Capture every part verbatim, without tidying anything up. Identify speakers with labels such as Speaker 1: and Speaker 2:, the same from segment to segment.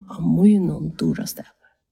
Speaker 1: av munnen dora stav.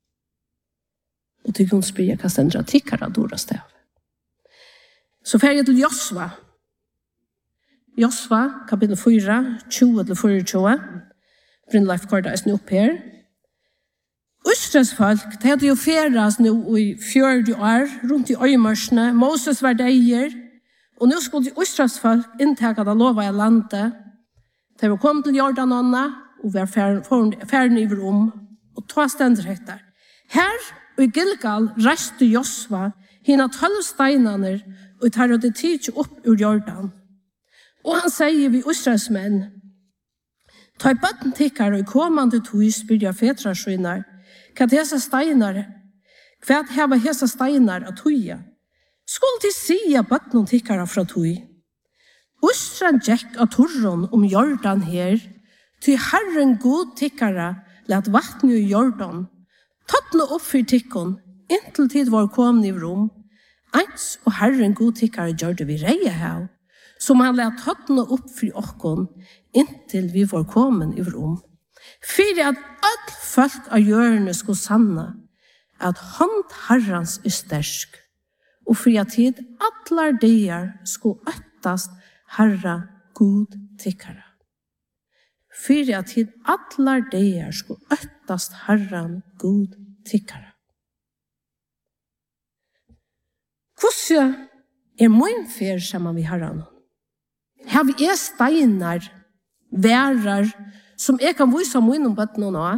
Speaker 1: Og til kun spyrir hva stendra tikkara dora stav. Så fer jeg til Josva. Josva, kapittel fyra, tjue til fyra. Brynleif korda er snu opp her. Østrens folk, det hadde jo feras nå i fjørde år, rundt i øymarsene. Moses var deier, og nå skulle de Østrens folk innteka da lova i landet. De var kommet til Jordanonna, og var ferdig i rom, og ta stender etter. Her og i Gilgal reiste Josva hina tolv steinene, og tar det tid opp ur Jordan. Og han sier vi Østrens menn, ta i bøtten tikkar og i kommande tog spyrja fetraskynar, hva dessa steinar, hva heva hesa steinar a tuja. Skulle de sia bøtten tikkara fra tui. Østran gjekk av torron om Jordan her, til Herren god tikkara let vattne i Jordan, tattne opp for tikkon, inntil tid var kommet i rom, eins og Herren god tikkara gjørde vi reie her, som han let tattne opp for okkon, inntil vi var kommet i rom. For at all folk av hjørne skulle sanna at hånd Herrens er stersk, og for at tid atlar deir skulle øttast Herra god tikkara. For at tid atlar deir skulle øttast Herran god tikkara. Hvordan er min fer sammen med Herran? Her vi er steinar, værar, som jeg kan vise min om bøtten nå.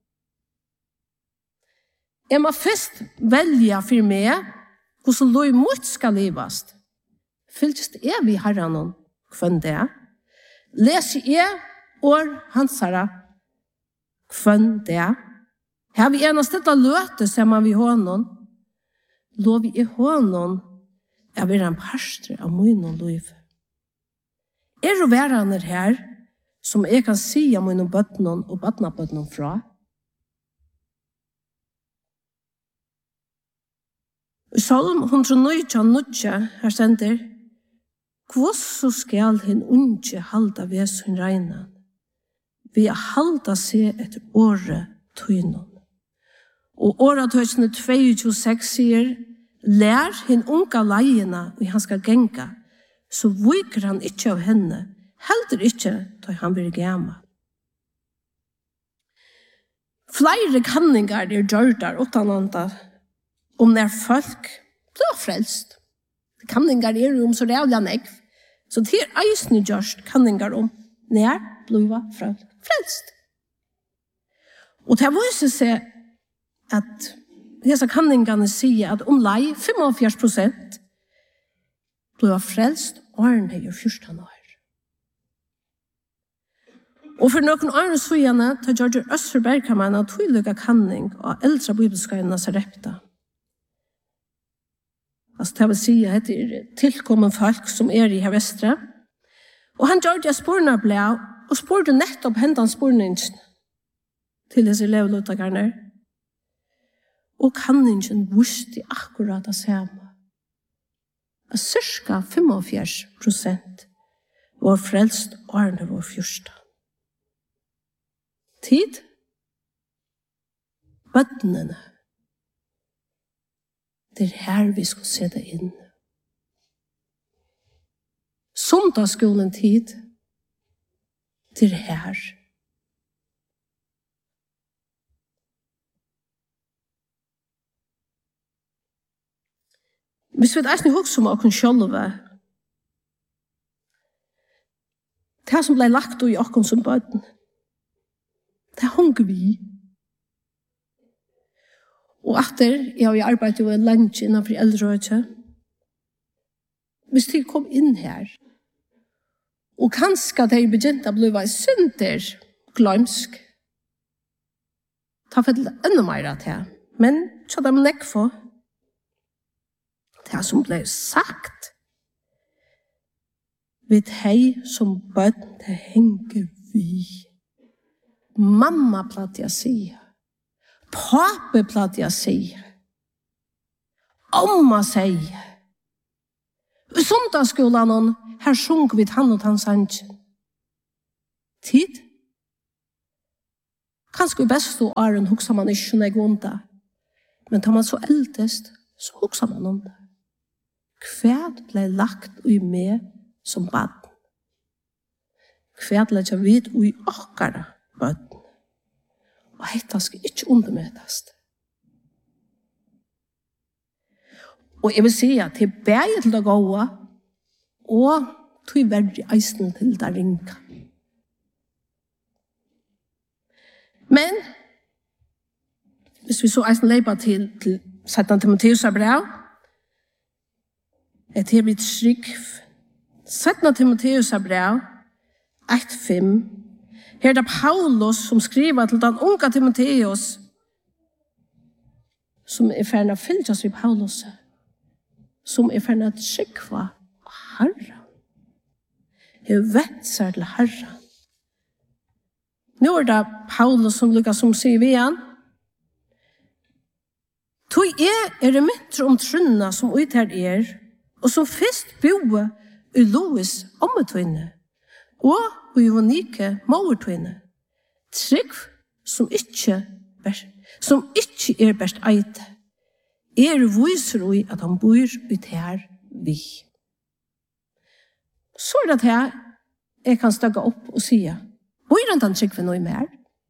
Speaker 1: Jeg må først velge for meg hvordan lov mot skal livast. Fylltest er vi Herren kvann det. Leser jeg år hansara kvann det. Her vi ena stedet løte ser man vi hånden. Lov vi i hånden er vi en parstre av min liv. Er det værende her som jeg kan si om mine bøttene og bøttene fra? I Salm one oh nine, her sender, «Hvordan skal hin unge halda ved sin regna? Vi halda seg etter året tøynen.» Og året tøysene tjueto seks sier, «Lær hin unga leiena og han skal genga, så viker han ikke av henne, heldur ikke da han blir gammal. Flere kanningar er gjørdar utananda om når folk blir frelst. Kanningar er om så rævlig negv. Så det er eisne gjørst kanningar om når blir frelst. Og det viser seg at disse kanningarne sier at om lei femogfjørs prosent blir frelst årene i fjorten år. Og for noen årene søgjene tar George Østerberg kan man ha tydelig kanning av eldre bibelskøyene som repta. Altså det vil si at det er tilkommen folk som er i her vestre. Og han gjør det sporene ble og spurte nettopp hendene sporningen til disse elevluttakerne. Og kanningen visste akkurat det samme. At cirka femogfjørs prosent var frelst årene var fjørste. Tid, bøttene. Det er her vi skal se det inn. Sondagsskolen tid, det er her. Hvis vi eisne hokser om åkken sjølve, det som ble lagt i åkken som bøtten, det hunger vi. Og etter, jeg har arbeidet jo en lenge innenfor eldrøyde. Hvis de kom inn her, og kanskje de begynte å bli synder, glømsk, ta for det enda mer av det. Men så de nekk for det som ble sagt. Ved de som bøtt, det henger vi. Mamma platt jeg sier. Pape platt jeg sier. Omma sier. I sondagsskolen her sjunger vi tann og tann sannsyn. Tid. Kanskje i beste åren hukser man ikke sånn jeg vondt. Men tar man så eldest, så hukser man om det. Hva ble lagt i meg som bad? Hva ble jeg vidt i åkere bad? Og dette skal ikke undermøtes. Og jeg vil si at det er bedre til å gå, og det er veldig eisen til å ringe. Men, hvis vi så eisen leipa til, til Satan Timotheus er brev, et her blitt skrik. Satan Timotheus er brev, ett fem. Her er det Paulus som skriver til den unge Timotheus, som er ferdig å fylle seg i Paulus, som er ferdig å skikva Herren. Her vet seg til Herren. Nå er det Paulus som lykkes som sier vi igjen. Tog er er det myntre om trunna som uther er, og som først boe i Lois ommetøyne, og i unike mavertøyne. Trygg som ikke, som ikke er best eite, er viser i at han bor ut her vi. Så er det her jeg kan støgge opp og si, hvor er det han trygg for noe mer?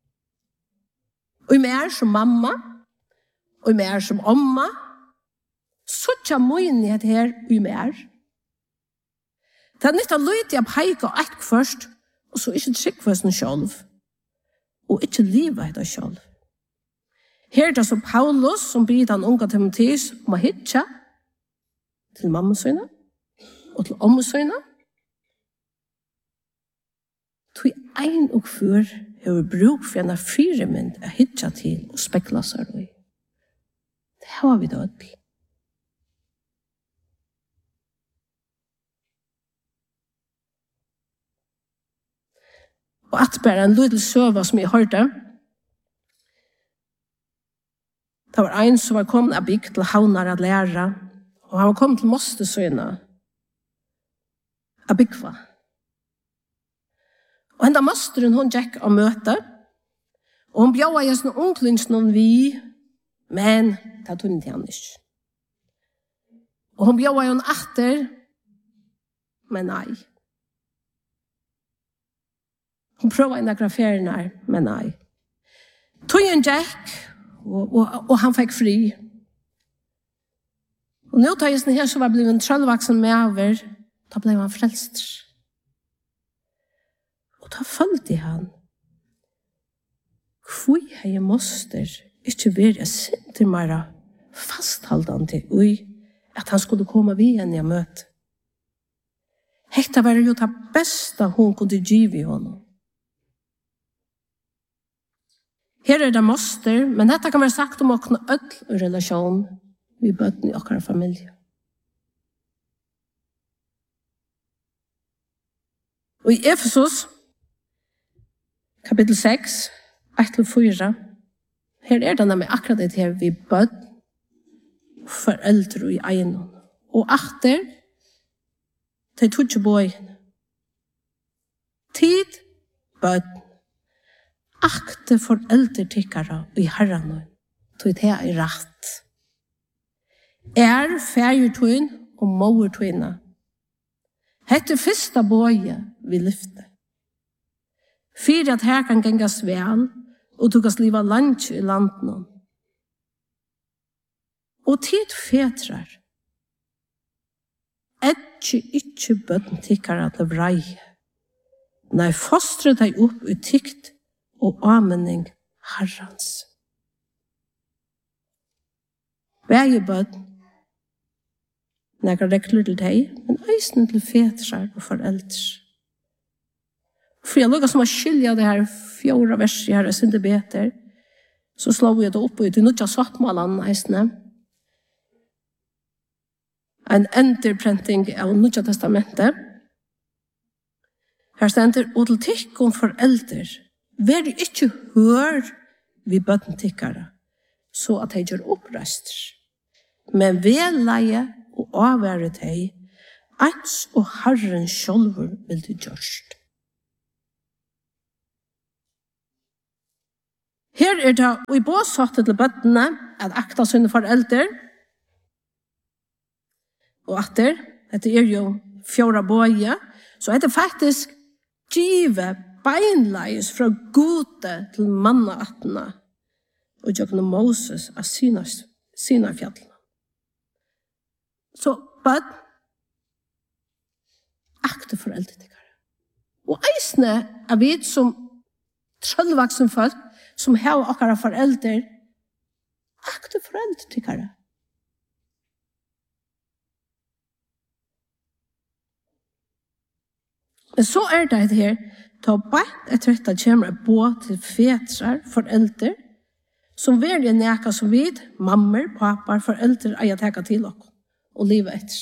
Speaker 1: Og mer som mamma, og mer som omma, så tja moinighet her og mer. Det er nytt å løyte jeg peika ett først, og så ikke trygg for sin selv, og ikke livet etter selv. Her er det som Paulus, som blir den unge Timotheus, om å hitja til mammasøyne, og til ommasøyne. Tog ein og før har bruk for en fire mynd å hitja til og spekla seg i. Det har vi død. Og at bare en liten søva som jeg hørte, det var en som var kommet av bygd til havnar å lære, og han var kommet til Mostesøyne av bygva. Og enda masteren hun gikk av møte, og hun bjør i sin ungklings noen vi, men det tog ikke han ikke. Og hun bjør i en atter, men nei. Hun prøver en agraferen her, men nei. Tog en gikk, og, og, og han fikk fri. Og nå tar jeg sånn her, så var blevet en trøllvaksen med over, da ble han frelst. Og da følte han, hvor jeg måster ikke være sinter mer fasthaldende i at han skulle komme vi igjen i møte. Hetta var jo det beste hun kunne give i honom. Her er det måster, men dette kan være sagt om åkne ødel og relasjon vi bøten i åkere familie. Og i Efesus, kapittel seks, ett til fire, her er det nemlig akkurat det her vi bød foreldre i egnen. Og atter, de tog ikke bøyene. Tid, bød, akte foreldre tikkere i herren, tog det er rett. Er fergetøyen og måvertøyene. Hette første bøye vi lyfte. Fyre at her kan gengas vel, og tukas liva lands i landen. Og tid fetrar. Etje ikkje bøtten tikkara til vrei. Nei, fostre deg opp i tykt og amening herrans. Begge bøtten, nekker rekler til deg, men eisen til fetrar og foreldre. For jeg lukket som å skilja det her fjorda verset her, jeg synes beter, så slår vi det opp ut i nødja svartmålen eisene. En enderprenting av nødja testamentet. Her stender, og til tikk om foreldre, vær ikke hør vi bøtten tikkere, så at de gjør opprester. Men vedleie og avvære deg, eins og Herren sjølver vil du gjørst. Her er det, og i båsatte til bøttene, at akta sine foreldre, og atter, dette er jo fjorda båje, så er det faktisk givet beinleis fra gode til mannaatene, og gjøkne Moses av sina, sina fjallene. Så bøtt, akte foreldre til dere. Og eisne er vi som trøllvaksen folk, som har akkurat foreldre, akte foreldre til dere. Men så er det her, ta bært etter dette kommer et båt til fetrar, foreldre, som velger neka som vid, mammer, papar, foreldre, eier teka til oss, og livet etter.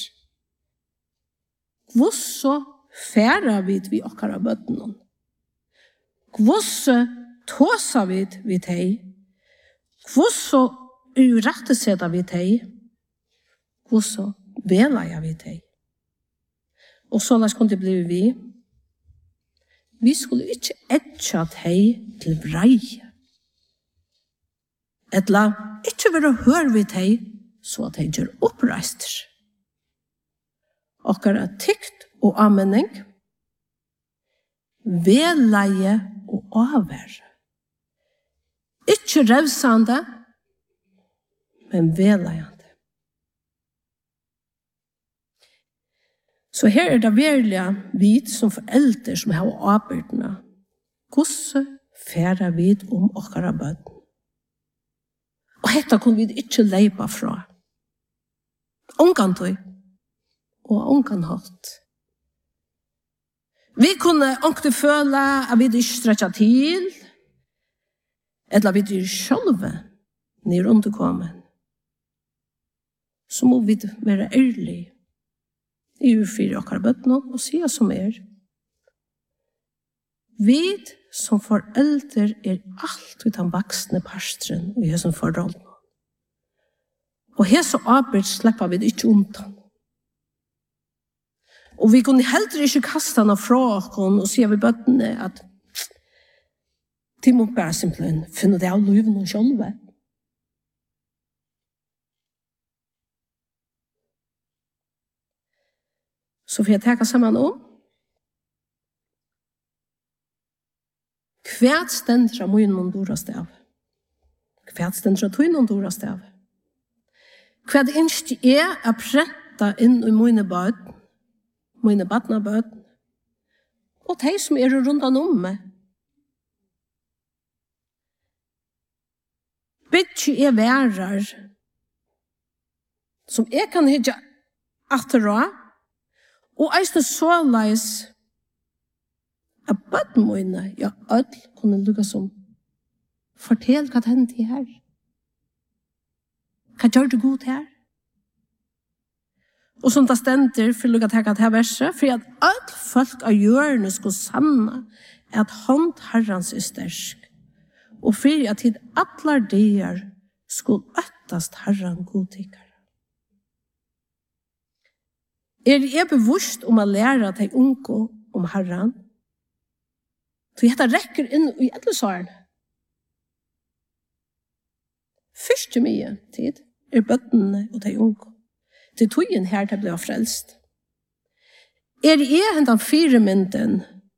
Speaker 1: Hvorså færa vid vi okkara bøtten? Hvorså tåsa vid vi teg? Hvorso uretteseda vi teg? Hvorso velaja vi teg? Og så las kunne det bli vi. Vi skulle ikke etja teg til vreie. Etla ikke være hør vi teg, så at teg gjør oppreister. Okkara tykt og anmenning, velaje og avvær. Ikke revsande, men velajande. Så her er det virkelig vi som foreldre som har arbeidene. Hvordan færer vi om okkara bøtten? Og dette kunne vi ikke leipa fra. Ongan tog, og ongan hatt. Vi kunne ångte føle at vi ikke stretcha til, eller at vi ikke sjølve nere underkommen. Så må vi være ærlige i ufyrir okkar bøttene og sige som er. Vi som foreldre er alt utan vaksne parstren i hesson forhold. Og hesson arbeid slipper vi ikke undan. Og vi kunne heller ikke kaste henne fra oss og si ved bøttene at de må bare simpelthen finne det av livet og sjølve. Så får jeg tenke sammen om hvert stender av munnen dorast av. Hvert stender av tøynen dorast av. Hvert innst er å prette inn i mine bøtt, mine badna bøtt, og de som er rundt om meg. Bytje er værer som jeg kan hitje atterra, og eisne såleis at bøtten mine, ja, ødel kunne lukka som fortell hva det hendte her. Hva gjør det god her? Og som det stender for å lukka teka til verset, for at ødel folk av hjørne skulle sanna at hånd herrans er stersk, og for at tid atlar dier skulle øttast herran godtikkar. Er jeg bevusst om å lære til unge om herran? Så dette rekker inn i alle svarene. Første mye tid er bøttene og de unge. Til togjen her til ble frelst. Er jeg hentan fire mynden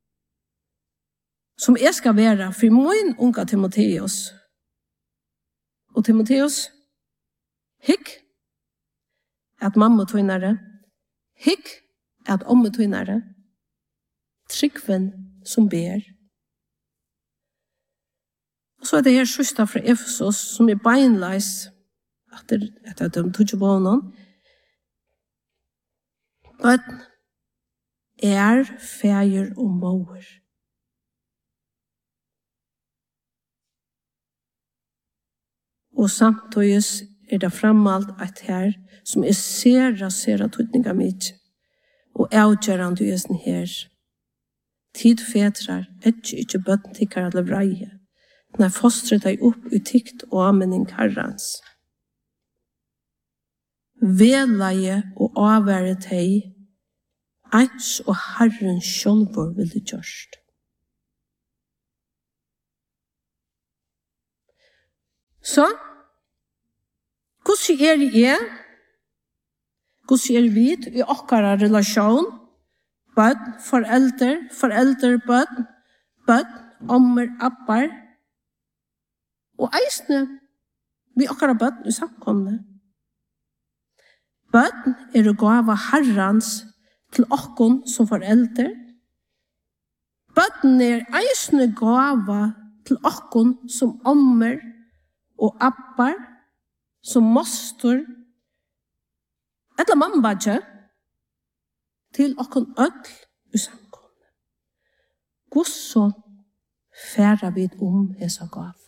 Speaker 1: som jeg skal være for min unge Timotheus. Og Timotheus, hikk at mamma tøynere, hikk at omme tøynere, tryggven som ber. Og så er det her søster fra Efesos som er beinleis etter at de tog på honom. Bøtten er feir og mor. Og samtidig er det fremmalt at her som er sera, sera tøytninga mitt og avgjørende i hesten her. Tid fetrar, etje ikke bøtten tikkar alle vreie. Når fostret deg opp i tykt og anmenning herrans. Velaje og avvære deg, eins og herren sjølvor vil du gjørst. Så, hvordan er det jeg? Hvordan er vi i okkara relasjon? Bød, foreldre, foreldre, bød, bød, ommer, appar. Og eisne, vi okkara bød i samkomne. Bød er å gava herrans til okkon som foreldre. Bød er eisne gava til okkon som ommer og appar, som mostor, etla mambadje, til okkon ødl i samkomne. Hvordan færa vi om hesa gav?